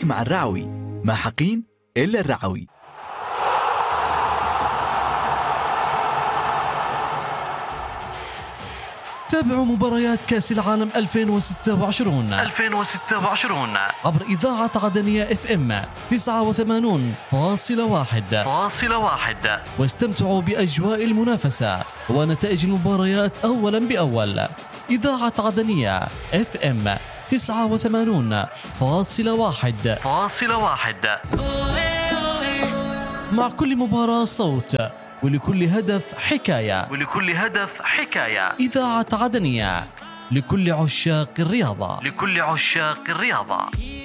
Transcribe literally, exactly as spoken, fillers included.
خليك مع الرعوي، ما حقين إلا الرعوي. تابعوا مباريات كأس العالم ألفين وستة وعشرين ألفين وستة وعشرين عبر إذاعة عدنية اف ام تسعة وثمانين فاصلة واحد، واستمتعوا بأجواء المنافسة ونتائج المباريات أولا بأول. إذاعة عدنية اف ام تسعة وثمانين فاصلة واحد، مع كل مباراة صوت، ولكل هدف حكاية ولكل هدف حكاية. إذاعة عدنية لكل عشاق الرياضة. لكل عشاق الرياضة.